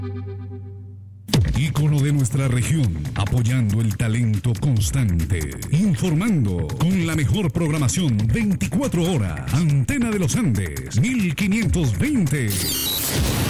Ícono de nuestra región, apoyando el talento constante, informando con la mejor programación 24 horas. Antena de los Andes, 1520.